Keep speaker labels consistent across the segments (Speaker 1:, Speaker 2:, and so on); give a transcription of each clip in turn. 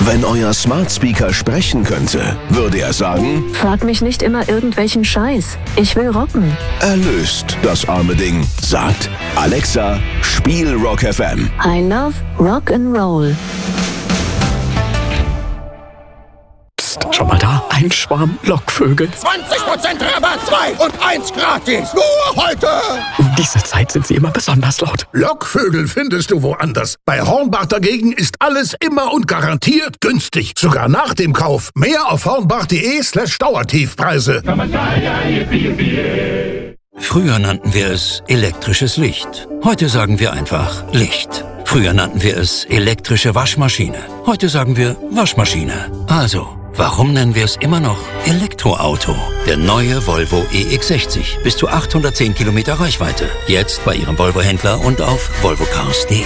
Speaker 1: Wenn euer Smart Speaker sprechen könnte, würde er sagen:
Speaker 2: Frag mich nicht immer irgendwelchen Scheiß. Ich will rocken.
Speaker 1: Erlöst das arme Ding. Sagt: Alexa, spiel Rock FM.
Speaker 2: I love Rock and Roll.
Speaker 3: Schon mal da? Ein Schwarm Lockvögel.
Speaker 4: 20% Rabatt, 2 und 1 gratis. Nur heute.
Speaker 3: Um diese Zeit sind sie immer besonders laut.
Speaker 5: Lockvögel findest du woanders. Bei Hornbach dagegen ist alles immer und garantiert günstig. Sogar nach dem Kauf. Mehr auf hornbach.de/Dauertiefpreise.
Speaker 6: Früher nannten wir es elektrisches Licht. Heute sagen wir einfach Licht. Früher nannten wir es elektrische Waschmaschine. Heute sagen wir Waschmaschine. Also, warum nennen wir es immer noch Elektroauto? Der neue Volvo EX60. Bis zu 810 Kilometer Reichweite. Jetzt bei Ihrem Volvo-Händler und auf volvocars.de.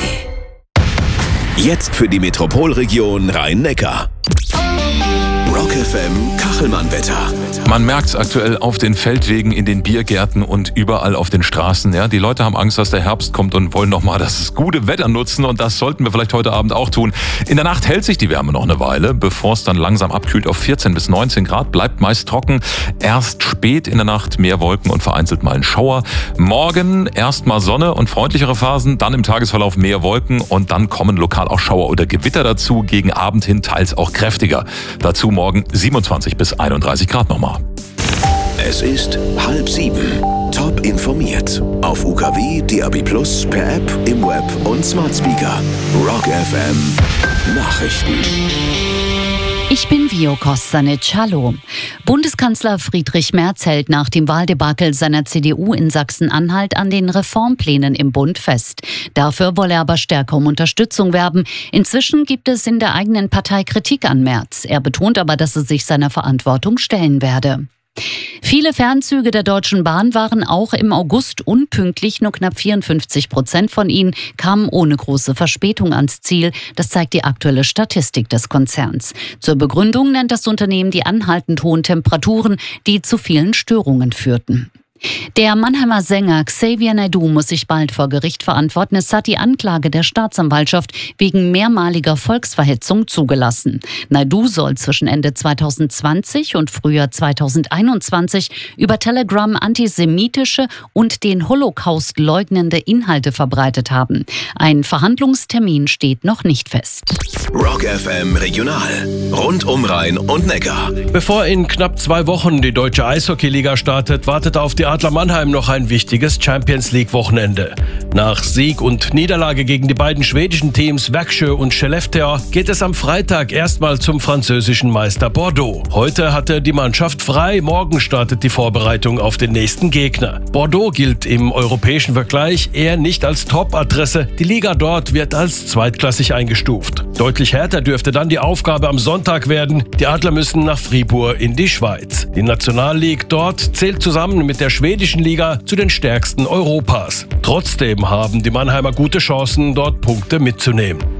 Speaker 1: Jetzt für die Metropolregion Rhein-Neckar. Rock FM Kachelmann-Wetter.
Speaker 7: Man merkt es aktuell auf den Feldwegen, in den Biergärten und überall auf den Straßen. Ja, die Leute haben Angst, dass der Herbst kommt und wollen nochmal das gute Wetter nutzen. Und das sollten wir vielleicht heute Abend auch tun. In der Nacht hält sich die Wärme noch eine Weile, bevor es dann langsam abkühlt auf 14 bis 19 Grad. Bleibt meist trocken. Erst spät in der Nacht mehr Wolken und vereinzelt mal ein Schauer. Morgen erst mal Sonne und freundlichere Phasen. Dann im Tagesverlauf mehr Wolken. Und dann kommen lokal auch Schauer oder Gewitter dazu. Gegen Abend hin teils auch kräftiger. Dazu morgen 27 bis 31 Grad nochmal.
Speaker 1: Es ist 6:30. Top informiert. Auf UKW, DAB+, per App, im Web und Smart Speaker. Rock FM Nachrichten.
Speaker 8: Ich bin Vio Kostanic. Hallo. Bundeskanzler Friedrich Merz hält nach dem Wahldebakel seiner CDU in Sachsen-Anhalt an den Reformplänen im Bund fest. Dafür wolle er aber stärker um Unterstützung werben. Inzwischen gibt es in der eigenen Partei Kritik an Merz. Er betont aber, dass er sich seiner Verantwortung stellen werde. Viele Fernzüge der Deutschen Bahn waren auch im August unpünktlich. Nur knapp 54% von ihnen kamen ohne große Verspätung ans Ziel. Das zeigt die aktuelle Statistik des Konzerns. Zur Begründung nennt das Unternehmen die anhaltend hohen Temperaturen, die zu vielen Störungen führten. Der Mannheimer Sänger Xavier Naidoo muss sich bald vor Gericht verantworten. Es hat die Anklage der Staatsanwaltschaft wegen mehrmaliger Volksverhetzung zugelassen. Naidoo soll zwischen Ende 2020 und Frühjahr 2021 über Telegram antisemitische und den Holocaust leugnende Inhalte verbreitet haben. Ein Verhandlungstermin steht noch nicht fest.
Speaker 1: Rock FM Regional. Rund um Rhein und Neckar.
Speaker 9: Bevor in knapp 2 Wochen die deutsche Eishockeyliga startet, wartet auf die Adler Mannheim noch ein wichtiges Champions-League-Wochenende. Nach Sieg und Niederlage gegen die beiden schwedischen Teams Växjö und Skellefteå geht es am Freitag erstmal zum französischen Meister Bordeaux. Heute hatte die Mannschaft frei, morgen startet die Vorbereitung auf den nächsten Gegner. Bordeaux gilt im europäischen Vergleich eher nicht als Top-Adresse. Die Liga dort wird als zweitklassig eingestuft. Deutlich härter dürfte dann die Aufgabe am Sonntag werden. Die Adler müssen nach Fribourg in die Schweiz. Die Nationalliga dort zählt zusammen mit der schwedischen Liga zu den stärksten Europas. Trotzdem haben die Mannheimer gute Chancen, dort Punkte mitzunehmen.